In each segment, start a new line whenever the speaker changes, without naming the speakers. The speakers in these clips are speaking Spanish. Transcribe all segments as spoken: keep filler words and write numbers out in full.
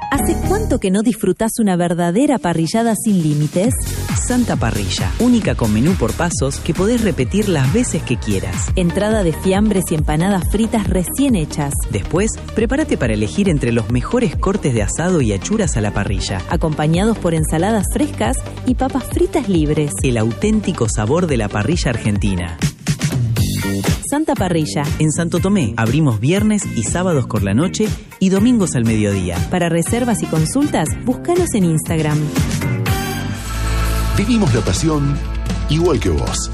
¿Hace cuánto que no disfrutás una verdadera parrillada sin límites?
Santa Parrilla, única con menú por pasos que podés repetir las veces que quieras.
Entrada de fiambres y empanadas fritas recién hechas.
Después, prepárate para elegir entre los mejores cortes de asado y achuras a la parrilla,
acompañados por ensaladas frescas y papas fritas libres.
El auténtico sabor de la parrilla argentina.
Santa Parrilla.
En Santo Tomé abrimos viernes y sábados por la noche y domingos al mediodía.
Para reservas y consultas, búscanos en Instagram.
Vivimos la pasión igual que vos.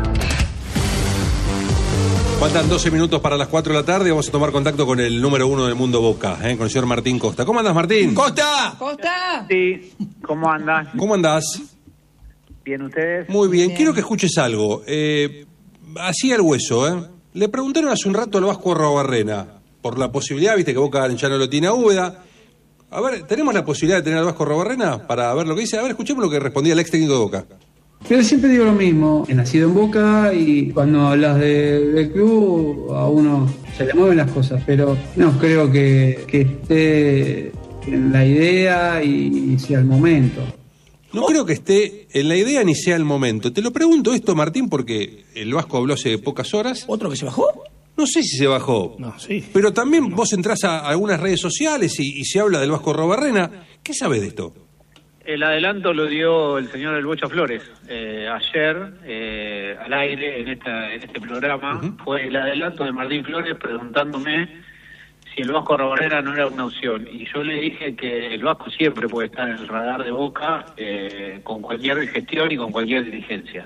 Faltan doce minutos para las cuatro de la tarde. Vamos a tomar contacto con el número uno del mundo Boca, ¿eh? Con el señor Martín Costa. ¿Cómo andas, Martín?
¡Costa!
¡Costa!
Sí, ¿cómo andas?
¿Cómo andás?
¿Bien ustedes?
Muy bien.
Bien.
Quiero que escuches algo. Eh, así al hueso, ¿eh? Le preguntaron hace un rato al Vasco Arrobarrena por la posibilidad, viste que Boca ya no lo tiene a Úbeda. A ver, ¿tenemos la posibilidad de tener al Vasco Arrobarrena para ver lo que dice? A ver, escuchemos lo que respondía el ex técnico de Boca.
Pero siempre digo lo mismo, he nacido en Boca y cuando hablas de, del club a uno se le mueven las cosas, pero no creo que, que esté en la idea y, y sea el momento.
No creo que esté en la idea ni sea el momento. Te lo pregunto esto, Martín, porque el Vasco habló hace pocas horas.
¿Otro que se bajó?
No sé si se bajó.
No, sí.
Pero también vos entrás a algunas redes sociales y, y se habla del Vasco Arrobarrena. ¿Qué sabés de esto?
El adelanto lo dio el señor El Bocha Flores eh, ayer eh, al aire en, esta, en este programa. Uh-huh. Fue el adelanto de Martín Flores preguntándome si el Vasco Arrobarrena no era una opción. Y yo le dije que el Vasco siempre puede estar en el radar de Boca eh, con cualquier gestión y con cualquier dirigencia.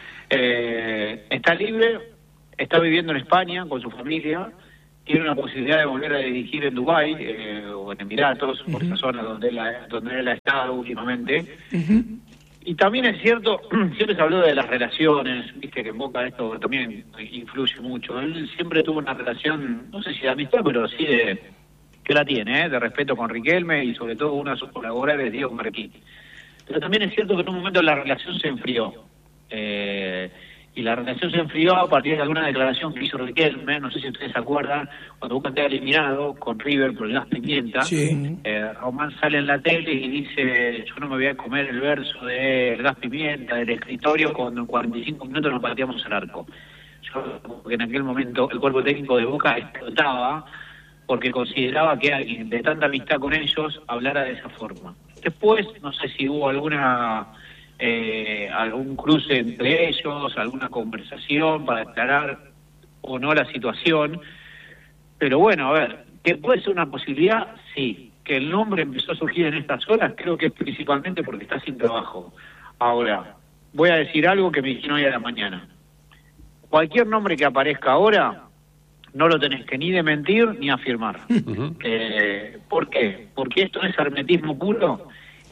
Eh, está libre, está viviendo en España con su familia, tiene una posibilidad de volver a dirigir en Dubái eh, o en Emiratos, uh-huh. por esa zona donde él ha, donde él ha estado últimamente. Uh-huh. Y también es cierto, siempre se habló de las relaciones, viste que en Boca esto también influye mucho. Él siempre tuvo una relación, no sé si de amistad, pero sí de que la tiene, ¿eh? de respeto con Riquelme y sobre todo uno de sus colaboradores, Diego Marquini. Pero también es cierto que en un momento la relación se enfrió. Eh, y la relación se enfrió a partir de alguna declaración que hizo Riquelme, no sé si ustedes se acuerdan, cuando Boca queda eliminado con River por el gas pimienta, sí. eh, Román sale en la tele y dice, yo no me voy a comer el verso del gas pimienta, del escritorio, cuando en cuarenta y cinco minutos nos pateamos el arco. Yo, porque en aquel momento el cuerpo técnico de Boca explotaba, porque consideraba que alguien de tanta amistad con ellos hablara de esa forma. Después, no sé si hubo alguna... Eh, algún cruce entre ellos, alguna conversación para aclarar o no la situación, pero bueno, a ver, que puede ser una posibilidad, sí. Que el nombre empezó a surgir en estas horas, creo que es principalmente porque está sin trabajo. Ahora, voy a decir algo que me dijeron hoy a la mañana. Cualquier nombre que aparezca ahora, no lo tenés que ni de mentir ni afirmar. Uh-huh. eh, ¿Por qué? Porque esto es hermetismo puro.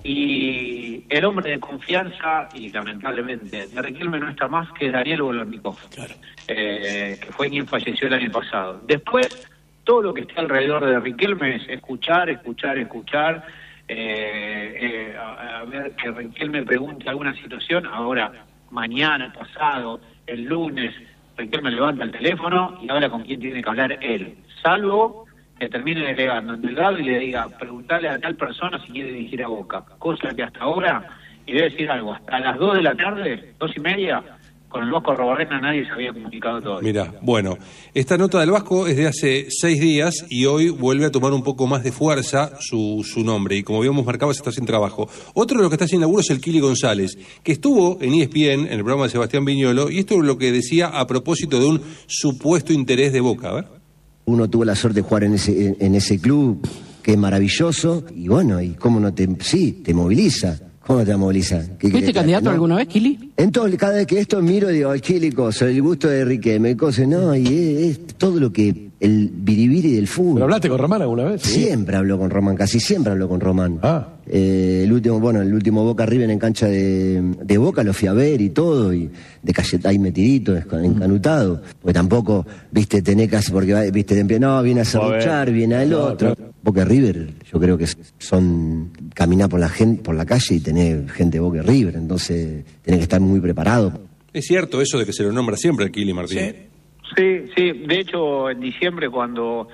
Y el hombre de confianza, y lamentablemente, de Riquelme no está más que Daniel Bolornikov, claro. eh, que fue quien falleció el año pasado. Después, todo lo que está alrededor de Riquelme es escuchar, escuchar, escuchar, eh, eh, a, a ver que Riquelme pregunte alguna situación. Ahora, mañana, pasado, el lunes, Riquelme levanta el teléfono y habla con quién tiene que hablar él, salvo... que termine delegando en Delgado y le diga, preguntarle a tal persona si quiere dirigir a Boca. Cosa que hasta ahora, y debe decir algo, hasta las dos de la tarde, dos y media, con el Vasco Arrobarrena nadie se había comunicado todavía.
Mirá, bueno, esta nota del Vasco es de hace seis días y hoy vuelve a tomar un poco más de fuerza su, su nombre. Y como habíamos marcado, se está sin trabajo. Otro de los que está sin laburo es el Kili González, que estuvo en E S P N, en el programa de Sebastián Viñolo, y esto es lo que decía a propósito de un supuesto interés de Boca. A ver.
Uno tuvo la suerte de jugar en ese, en ese club, que es maravilloso, y bueno, y cómo no te... Sí, te moviliza. ¿Cómo te moviliza?
¿Fuiste candidato no? alguna vez, Kili?
Entonces, cada vez que esto miro, digo, el Kili, cosa, el gusto de Riquelme, cosa, no, y es, es todo lo que... el biribiri del fútbol.
¿Pero hablaste con Román alguna vez?
Siempre hablo con Román, casi siempre hablo con Román.
Ah.
Eh, el último, bueno, el último Boca River en cancha de, de Boca lo fui a ver y todo, y de Cayetay metidito, encanutado. Porque tampoco, viste, tenés casi, porque, viste, no, viene a serruchar, viene al otro. Claro. Boca River, yo creo que son, caminar por la gente, por la calle y tener gente de Boca River, entonces tenés que estar muy preparado.
Es cierto eso de que se lo nombra siempre el Kili, Martín.
Sí. Sí, sí, de hecho en diciembre cuando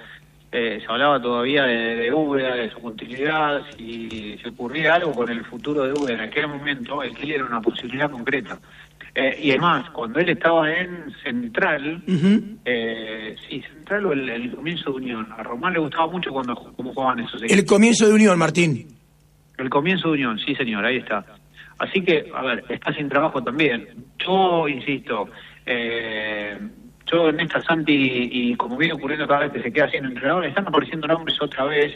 Eh, se hablaba todavía de, de Úbeda, de su continuidad, si se ocurría algo con el futuro de Úbeda. En aquel momento el Kili era una posibilidad concreta. Eh, y además, cuando él estaba en Central, uh-huh. eh, sí, Central o el, el comienzo de Unión, a Román le gustaba mucho cuando cómo jugaban esos equipos.
El comienzo de Unión, Martín.
El comienzo de Unión, sí señor, ahí está. Así que, a ver, está sin trabajo también. Yo, insisto, eh... yo en esta Santi, y, y como viene ocurriendo cada vez que se queda siendo entrenador, están apareciendo nombres otra vez.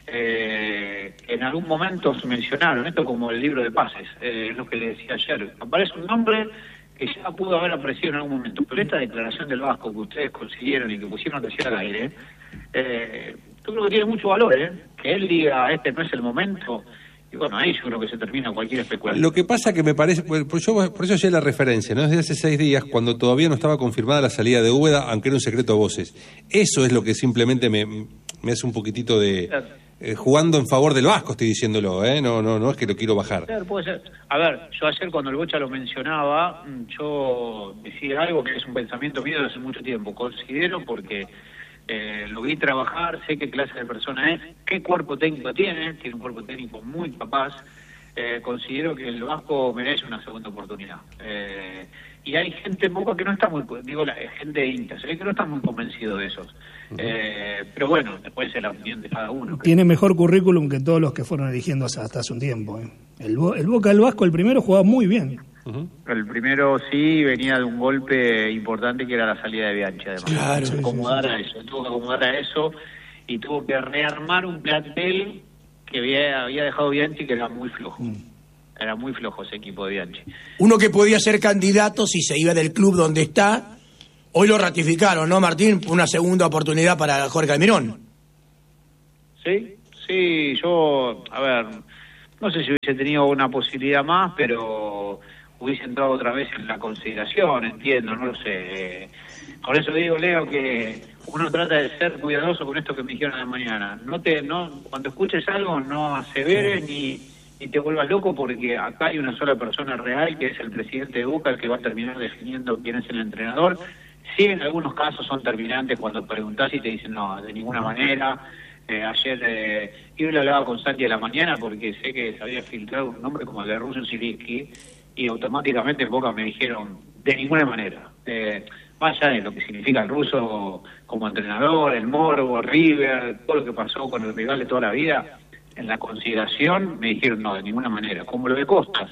Eh, en algún momento se mencionaron, esto como el libro de pases, eh, es lo que le decía ayer. Aparece un nombre que ya pudo haber aparecido en algún momento, pero esta declaración del Vasco que ustedes consiguieron y que pusieron decir al aire, eh, yo creo que tiene mucho valor, ¿eh? Que él diga, este no es el momento. Y bueno, ahí yo creo que se termina cualquier especulación.
Lo que pasa que me parece, por, yo, por eso hacía la referencia, ¿no? Desde hace seis días, cuando todavía no estaba confirmada la salida de Úbeda, aunque era un secreto a voces. Eso es lo que simplemente me, me hace un poquitito de... Eh, jugando en favor del Vasco, estoy diciéndolo, ¿eh? No, no, no es que lo quiero bajar.
Puede ser, puede ser. A ver, yo ayer cuando el Bocha lo mencionaba, yo decía algo que es un pensamiento mío de hace mucho tiempo. Considero porque... Eh, lo vi trabajar, sé qué clase de persona es, qué cuerpo técnico tiene, tiene un cuerpo técnico muy capaz, eh, considero que el Vasco merece una segunda oportunidad. Eh, y hay gente en Boca que no está muy, digo, la gente de Inter, se ve que no está muy convencido de esos. Eh, pero bueno, después es la opinión de cada uno.
Tiene mejor currículum que todos los que fueron eligiendo hasta, hasta hace un tiempo. ¿eh? El, el Boca del Vasco, el primero, jugaba muy bien.
Uh-huh. El primero sí venía de un golpe importante que era la salida de Bianchi, además.
Claro,
tuvo que acomodar a eso, tuvo que acomodar a eso y tuvo que rearmar un plantel que había, había dejado Bianchi, que era muy flojo. Mm. Era muy flojo ese equipo de Bianchi.
Uno que podía ser candidato si se iba del club donde está, hoy lo ratificaron, ¿no, Martín? Una segunda oportunidad para Jorge Almirón.
Sí, sí, yo, a ver, no sé si hubiese tenido una posibilidad más, pero hubiese entrado otra vez en la consideración, entiendo, no lo sé. Por eso digo, Leo, que uno trata de ser cuidadoso con esto que me dijeron de mañana. No te, no, cuando escuches algo, no aseveres ni, ni te vuelvas loco, porque acá hay una sola persona real, que es el presidente de Boca, el que va a terminar definiendo quién es el entrenador. Sí, en algunos casos son terminantes cuando preguntás y te dicen, no, de ninguna manera. Eh, ayer eh, yo le hablaba con Santi a la mañana porque sé que se había filtrado un nombre como el de Russo Zielinski y automáticamente en Boca me dijeron, de ninguna manera. Eh, más allá de lo que significa el ruso como entrenador, el morbo, River, todo lo que pasó con el rival de toda la vida, en la consideración me dijeron, no, de ninguna manera. Como lo de Costas,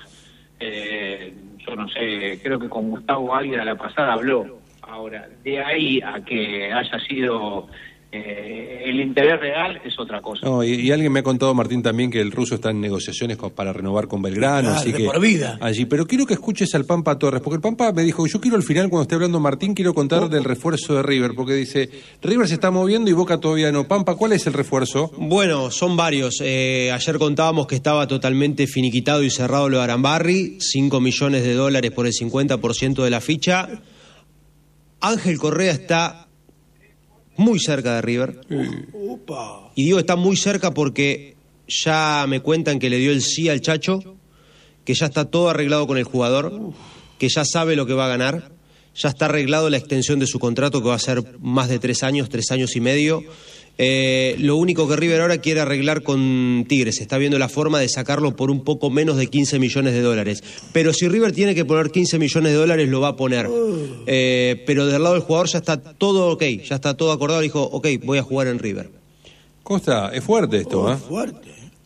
eh, yo no sé, creo que con Gustavo Álvarez la pasada habló. Ahora, de ahí a que haya sido eh, el interés real es otra cosa.
No, y, y alguien me ha contado, Martín, también que el ruso está en negociaciones con, para renovar con Belgrano,
claro,
así
de
que
por vida.
Allí, pero quiero que escuches al Pampa Torres, porque el Pampa me dijo, yo quiero al final, cuando esté hablando Martín, quiero contar del refuerzo de River, porque dice, River se está moviendo y Boca todavía no. Pampa, ¿cuál es el refuerzo?
Bueno, son varios. Eh, ayer contábamos que estaba totalmente finiquitado y cerrado lo de Arambarri, cinco millones de dólares por el cincuenta por ciento de la ficha. Ángel Correa está muy cerca de River.
Upa.
Y digo está muy cerca porque ya me cuentan que le dio el sí al Chacho, que ya está todo arreglado con el jugador, que ya sabe lo que va a ganar, ya está arreglado la extensión de su contrato, que va a ser más de tres años, tres años y medio. Eh, lo único que River ahora quiere arreglar con Tigres, está viendo la forma de sacarlo por un poco menos de quince millones de dólares. Pero si River tiene que poner quince millones de dólares, lo va a poner. Eh, pero del lado del jugador ya está todo ok, ya está todo acordado. Dijo, ok, voy a jugar en River.
Costa, es fuerte esto, ¿eh?
Oh, fuerte.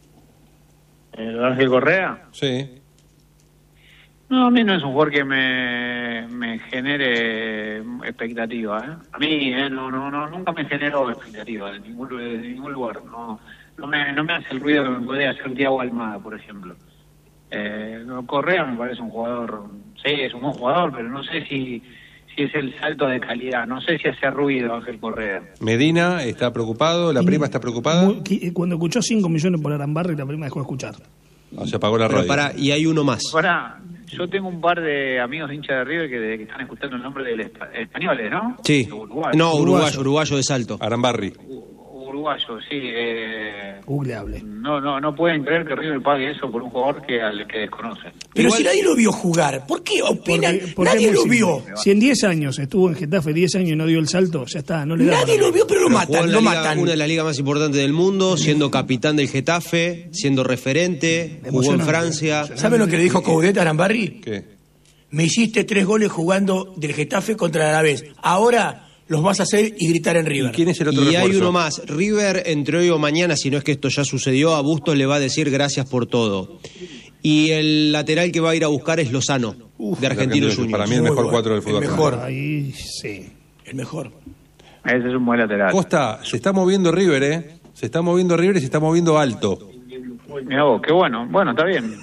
¿El Ángel Correa?
Sí.
No, a mí no es un jugador que me, me genere expectativa, ¿eh? A mí, ¿eh? No, no, no, nunca me generó expectativa de ningún, de ningún lugar. No, no me, no me hace el ruido que me podría hacer Thiago Almada, por ejemplo. Eh, Correa me parece un jugador, sí, es un buen jugador, pero no sé si, si es el salto de calidad. No sé si hace ruido Ángel Correa.
Medina está preocupado, la prima está preocupada.
Muy, cuando escuchó cinco millones por Arambarri, la prima dejó de escuchar.
O se apagó la radio.
Pero para, y hay uno más.
Para, yo tengo un par de amigos de hincha de River que, que están escuchando el nombre del espa, españoles, ¿no?
Sí.
Uruguayo.
No, uruguayo, uruguayo de Salto.
Arambarri.
U, uruguayo, sí. Eh,
Googleable.
no, no, no pueden creer que River pague eso por un jugador que al que desconocen.
Pero Igual, si nadie lo vio jugar, ¿por qué opinan?
Porque, porque
nadie lo
simple.
vio.
Si en diez años estuvo en Getafe, diez años y no dio el salto, ya está, no le da.
Nadie lo vio, pero lo
Pero
matan, lo
liga,
matan.
Una de las ligas más importantes del mundo, siendo capitán del Getafe, siendo referente, jugó en Francia.
¿Saben lo que le dijo Coudet a Arambarri?
¿Qué?
Me hiciste tres goles jugando del Getafe contra el Alavés. Ahora los vas a hacer y gritar en River.
¿Y quién es el otro
Y
refuerzo?
hay uno más. River, entre hoy o mañana, si no es que esto ya sucedió, a Bustos le va a decir gracias por todo. Y el lateral que va a ir a buscar es Lozano, Uf, de Argentinos Juniors.
Para mí el
Muy
mejor
bueno.
cuatro del fútbol.
El mejor.
Ahí sí.
El mejor.
Ese es un buen lateral.
Costa, se está moviendo River, ¿eh? Se está moviendo River y se está moviendo alto.
Mira vos, qué bueno. Bueno, está bien.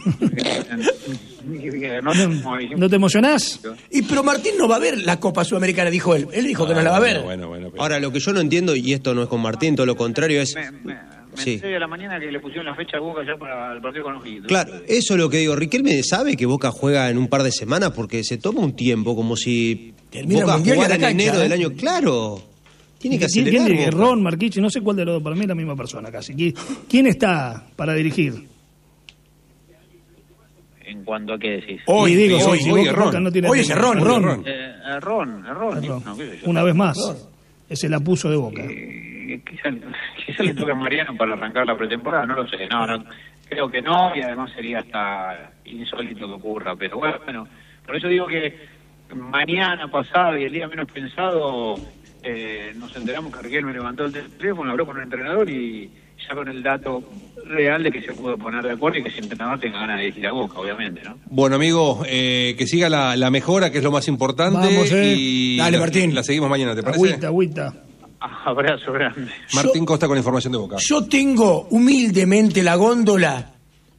no,
¿No, ¿No te emocionás?
Y pero Martín no va a ver la Copa Sudamericana, dijo él. Él dijo que no la va a ver.
Bueno, bueno, pero...
Ahora, lo que yo no entiendo, y esto no es con Martín, todo lo contrario, es...
Me, me, me
Sí.
enteré de la mañana que le pusieron la fecha a Boca ya para el partido con los Hitos.
Claro, eso es lo que digo. Riquelme sabe que Boca juega en un par de semanas porque se toma un tiempo, como si
Termina
Boca
el Mundial y
jugara
a la
en
cancha,
enero
¿eh?
del año. Claro, tiene que
¿Quién,
acelerar.
quién dirige?
Boca.
Ron, Marquichi, no sé cuál de los dos, para mí es la misma persona casi. ¿Qui- ¿Quién está para dirigir?
¿En cuanto a qué decís?
Hoy,
Y digo,
hoy,
si
hoy
Boca-
es Ron.
Boca no tiene
Hoy es
tiempo.
Ron,
Ron.
Ron.
Eh, Errón, errón.
Ron.
No, qué sé yo.
Una vez más, ese la puso de Boca.
Eh, quizá, quizá le toque a Mariano para arrancar la pretemporada, no lo sé. No, no, creo que no, y además sería hasta insólito que ocurra. Pero bueno, por eso digo que mañana pasado y el día menos pensado eh, nos enteramos que Riquelme levantó el teléfono, habló con el entrenador y ya con el dato real de que se pudo poner de acuerdo y que ese entrenador tenga ganas de ir a Boca, obviamente, ¿no?
Bueno, amigo, eh, que siga la, la mejora, que es lo más importante.
Vamos, eh.
Y
Dale,
la,
Martín.
La seguimos mañana, ¿te parece?
Agüita, agüita.
Abrazo grande.
Martín Costa con información de Boca.
Yo tengo humildemente la góndola,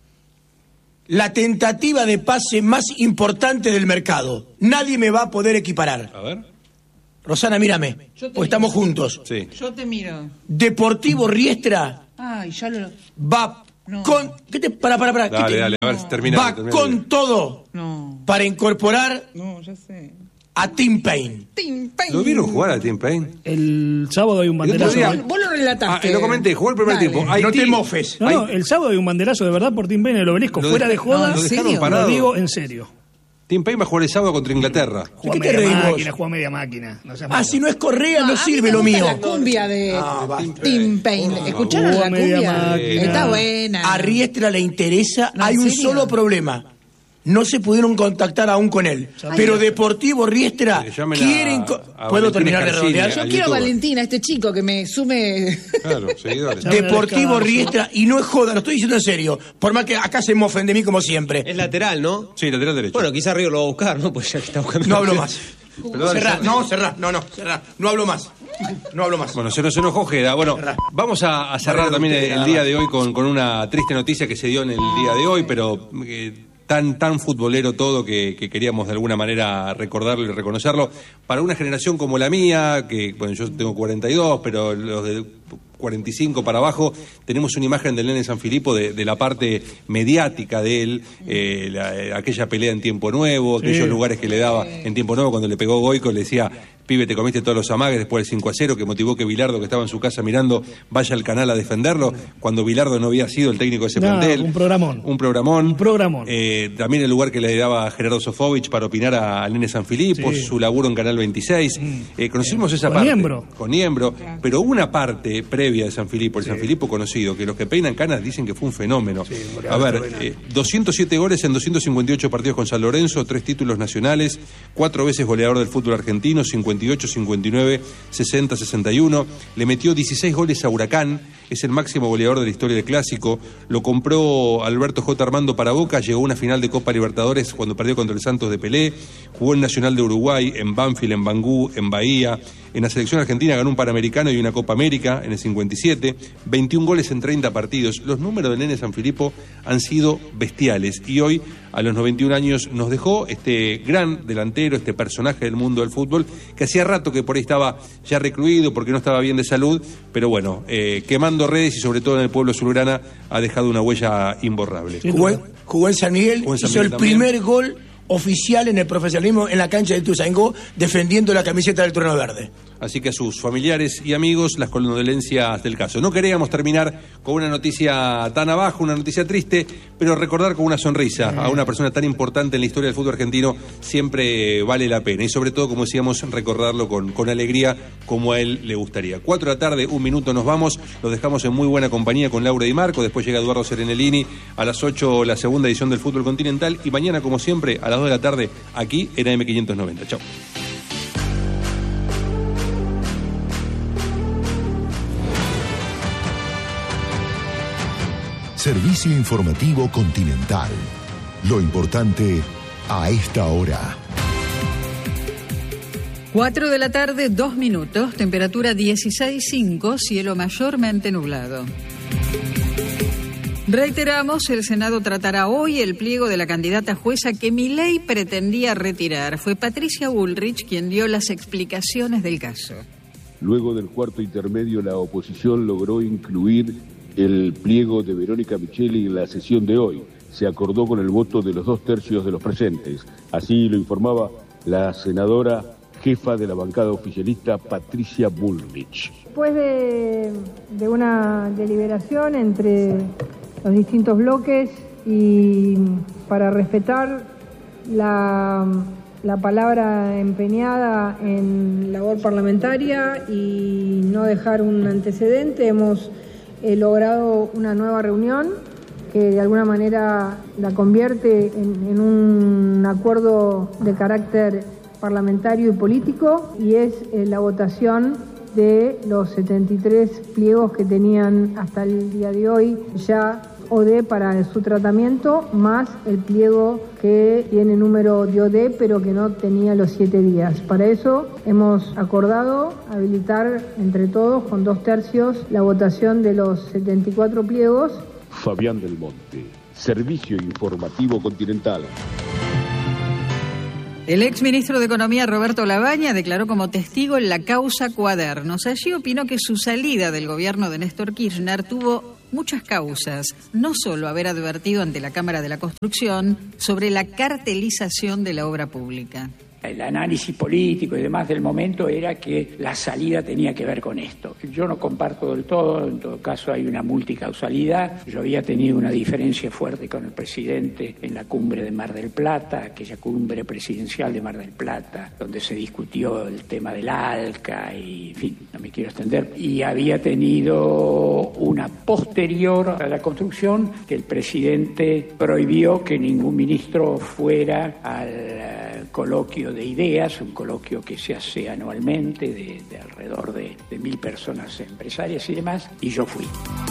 la tentativa de pase más importante del mercado. Nadie me va a poder equiparar.
A ver.
Rosana, mírame, pues estamos juntos.
Sí.
Yo te miro.
Deportivo Riestra
Ay, ya lo...
va
No.
con... ¿Qué te... Para, para, para. ¿qué
Dale,
te-
dale, a ver, termina.
Va
termina.
con todo
No,
para incorporar
no, ya sé.
a Tim Payne.
Tim Payne.
¿Lo vieron jugar a Tim Payne?
El sábado hay un
El otro
banderazo.
día-
¿eh?
Vos lo
Ah,
relataste.
lo comenté, jugó el primer
Dale.
tiempo.
No
Haití.
te mofes.
No, no, el sábado hay un banderazo de verdad por Tim Payne en el Obelisco.
Lo
Fuera
de-
de joda,
no, lo dejaron
¿serio?
parado.
lo digo en serio.
Tim Payne va a jugar el sábado contra Inglaterra.
Juega
qué te
media
reís vos?
máquina, juega media máquina. No seas
Ah,
malo.
si no es Correa, no,
a mí
sirve
me
lo
gusta
mío.
La cumbia de
Ah, basta.
Tim Payne. ¿Escucharon
Jugó
la
media
cumbia?
máquina.
Está buena.
A Riestra le interesa,
No,
hay
¿en
un
serio?
solo problema. No se pudieron contactar aún con él.
Ay,
Pero
no.
Deportivo Riestra
Que llamen
quieren...
a-
co-
a
¿Puedo
Valentín
terminar de
Escarcini,
redondear?
Yo
al
quiero a
youtuber.
Valentina, este chico que me sume...
Claro, seguidores.
Llamen a
Deportivo
Descanso.
Riestra, y no es joda, lo estoy diciendo en serio. Por más que acá se mofen de mí como siempre.
Es lateral, ¿no?
Sí, lateral derecho.
Bueno, quizá River lo va a buscar, ¿no? Pues ya que está buscando.
No hablo más.
Pero dale,
Cerrá,
cerrá.
no, cerrá, no, no, cerrá. No hablo más. No hablo más.
Bueno, se nos enojó Ojeda. Bueno, vamos a, a cerrar
Bueno,
también
usted,
el,
nada
día
más.
de hoy con, con una triste noticia que se dio en el día de hoy, pero eh, tan tan futbolero todo que, que queríamos de alguna manera recordarlo y reconocerlo. Para una generación como la mía, que bueno, yo tengo cuarenta y dos, pero los de cuarenta y cinco para abajo, tenemos una imagen del nene Sanfilippo de, de la parte mediática de él, eh, la- eh, aquella pelea en Tiempo Nuevo,
Sí.
aquellos lugares que le daba en Tiempo Nuevo cuando le pegó Goico, le decía, pibe, te comiste todos los amagues después del cinco a cero, que motivó que Bilardo, que estaba en su casa mirando, vaya al canal a defenderlo, cuando Bilardo no había sido el técnico de ese
No,
plantel.
un programón.
Un programón.
Un programón.
Eh, también el lugar que le daba Gerardo Sofovich para opinar a- al nene Sanfilippo,
Sí.
su laburo en Canal veintiséis. Eh, conocimos esa
Con
parte.
Niembro.
Con Niembro. Pero una parte previa de Sanfilippo, el Sanfilippo conocido, que los que peinan canas dicen que fue un fenómeno. A ver, eh, doscientos siete goles en doscientos cincuenta y ocho partidos con San Lorenzo, tres títulos nacionales, cuatro veces goleador del fútbol argentino, cincuenta y ocho, cincuenta y nueve, sesenta, sesenta y uno. Le metió dieciséis goles a Huracán, es el máximo goleador de la historia del Clásico. Lo compró Alberto J. Armando para Boca, llegó a una final de Copa Libertadores cuando perdió contra el Santos de Pelé, jugó en Nacional de Uruguay, en Banfield, en Bangú, en Bahía. En la selección argentina ganó un Panamericano y una Copa América en el cincuenta y siete, veintiún goles en treinta partidos. Los números de Nene Sanfilippo han sido bestiales y hoy, a los noventa y un años, nos dejó este gran delantero, este personaje del mundo del fútbol, que hacía rato que por ahí estaba ya recluido porque no estaba bien de salud, pero bueno, eh, quemando redes y sobre todo en el pueblo azulgrana ha dejado una huella imborrable.
Jugó, en- jugó en San Miguel,
Jugó en San
hizo
Miguel
el
también.
primer gol oficial en el profesionalismo en la cancha de Ituzaingó defendiendo la camiseta del Trueno Verde.
así que a sus familiares y amigos las condolencias del caso. No queríamos terminar con una noticia tan abajo, una noticia triste, pero recordar con una sonrisa a una persona tan importante en la historia del fútbol argentino siempre vale la pena, y sobre todo, como decíamos, recordarlo con, con alegría como a él le gustaría. Cuatro de la tarde, un minuto, nos vamos, los dejamos en muy buena compañía con Laura Di Marco, después llega Eduardo Serenellini, a las ocho la segunda edición del Fútbol Continental, y mañana, como siempre, a las dos de la tarde, aquí en A M quinientos noventa. Chao.
Servicio informativo Continental. Lo importante a esta hora.
Cuatro de la tarde, dos minutos, temperatura dieciséis punto cinco, cielo mayormente nublado. Reiteramos, el Senado tratará hoy el pliego de la candidata jueza que Milei pretendía retirar. Fue Patricia Bullrich quien dio las explicaciones del caso.
Luego del cuarto intermedio, la oposición logró incluir el pliego de Verónica Micheli en la sesión de hoy. Se acordó con el voto de los dos tercios de los presentes. Así lo informaba la senadora jefa de la bancada oficialista, Patricia Bullrich.
Después de, de una deliberación entre los distintos bloques y para respetar la, la palabra empeñada en labor parlamentaria y no dejar un antecedente, hemos eh, logrado una nueva reunión que de alguna manera la convierte en, en un acuerdo de carácter parlamentario y político, y es eh, la votación de los setenta y tres pliegos que tenían hasta el día de hoy ya O D para su tratamiento, más el pliego que tiene número de O D pero que no tenía los siete días. Para eso hemos acordado habilitar entre todos, con dos tercios, la votación de los setenta y cuatro pliegos.
Fabián del Monte, Servicio Informativo Continental.
El exministro de Economía, Roberto Labaña, declaró como testigo en la causa Cuadernos. Allí opinó que su salida del gobierno de Néstor Kirchner tuvo muchas causas, no solo haber advertido ante la Cámara de la Construcción sobre la cartelización de la obra pública.
El análisis político y demás del momento era que la salida tenía que ver con esto. Yo no comparto del todo, en todo caso hay una multicausalidad. Yo había tenido una diferencia fuerte con el presidente en la cumbre de Mar del Plata, aquella cumbre presidencial de Mar del Plata, donde se discutió el tema del ALCA y, en fin, no me quiero extender. Y había tenido una posterior a la construcción que el presidente prohibió que ningún ministro fuera al coloquio de ideas, un coloquio que se hace anualmente de, de alrededor de, de mil personas empresarias y demás, y yo fui.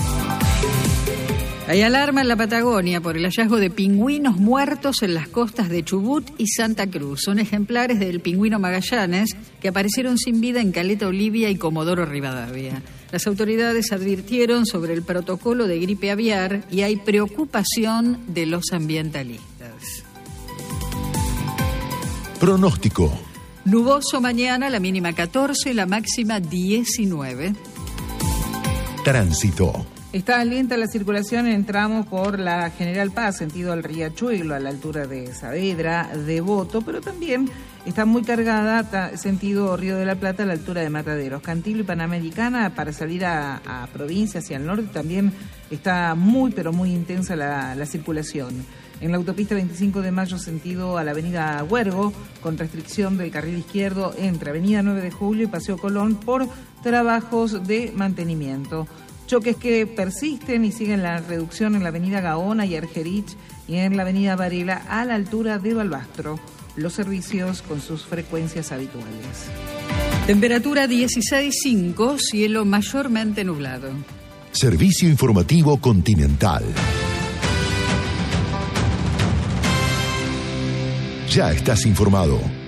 Hay alarma en la Patagonia por el hallazgo de pingüinos muertos en las costas de Chubut y Santa Cruz. Son ejemplares del pingüino Magallanes que aparecieron sin vida en Caleta Olivia y Comodoro Rivadavia. Las autoridades advirtieron sobre el protocolo de gripe aviar y hay preocupación de los ambientalistas.
Pronóstico.
Nuboso mañana, la mínima catorce, la máxima diecinueve.
Tránsito.
Está lenta la circulación en tramos por la General Paz, sentido al Riachuelo, a la altura de Saavedra, Devoto, pero también está muy cargada, ta, sentido Río de la Plata, a la altura de Mataderos. Cantilo y Panamericana, para salir a, a provincia hacia el norte, también está muy, pero muy intensa la, la circulación. En la autopista veinticinco de mayo, sentido a la avenida Huergo, con restricción del carril izquierdo entre avenida nueve de julio y Paseo Colón por trabajos de mantenimiento. Choques que persisten y siguen la reducción en la avenida Gaona y Argerich y en la avenida Varela a la altura de Balbastro. Los servicios con sus frecuencias habituales.
Temperatura dieciséis punto cinco, cielo mayormente nublado.
Servicio Informativo Continental. Ya estás informado.